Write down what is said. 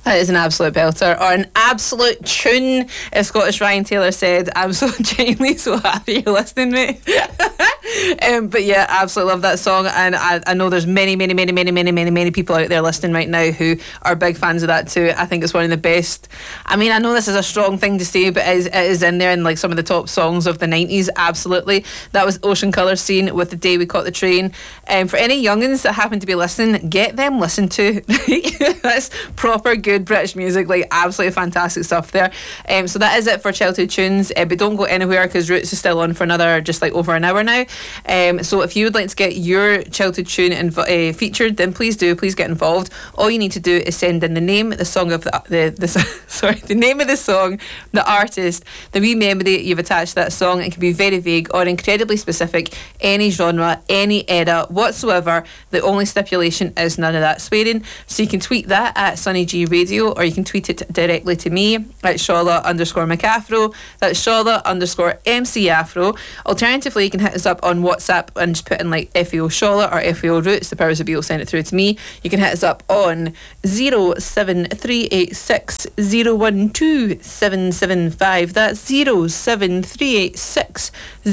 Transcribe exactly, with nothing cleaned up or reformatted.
That is an absolute belter, or an absolute tune, as Scottish Ryan Taylor said. I'm so genuinely so happy you're listening, mate. um, but yeah, absolutely love that song, and I, I know there's many, many, many, many, many, many, many people out there listening right now who are big fans of that too. I think it's one of the best. I mean, I know this is a strong thing to say, but it is, it is in there in like some of the top songs of the nineties. Absolutely, that was Ocean Colour Scene with The Day We Caught the Train. And um, for any youngins that happen to be listening, get them listened to. That's proper good British music, like absolutely fantastic stuff there. Um, so that is it for childhood tunes, uh, but don't go anywhere because Roots is still on for another just like over an hour now. Um, so if you would like to get your childhood tune inv- uh, featured, then please do, please get involved. All you need to do is send in the name, the song of the, the, the sorry, the name of the song, the artist, the wee memory you've attached to that song. It can be very vague or incredibly specific, any genre, any era whatsoever. The only stipulation is none of that swearing. So you can tweet that at Sunny G Radio, or you can tweet it directly to me at Shola underscore McAfro. That's Shola underscore M C Afro. Alternatively, you can hit us up on WhatsApp and just put in like F A O Shola or F A O Roots. The powers that be will send it through to me. You can hit us up on zero seven three eight six zero one two seven seven five. That's zero seven three eight six